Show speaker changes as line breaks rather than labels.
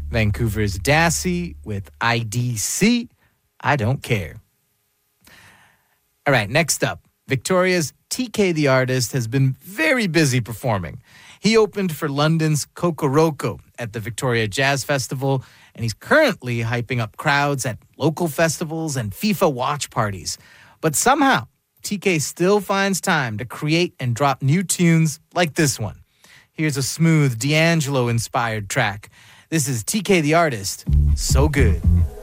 Vancouver's Dassey with IDC, I Don't Care. All right, next up, Victoria's TK the Artist has been very busy performing. He opened for London's Kokoroko at the Victoria Jazz Festival, and he's currently hyping up crowds at local festivals and FIFA watch parties. But somehow, TK still finds time to create and drop new tunes like this one. Here's a smooth D'Angelo-inspired track. This is TK the Artist, So Good.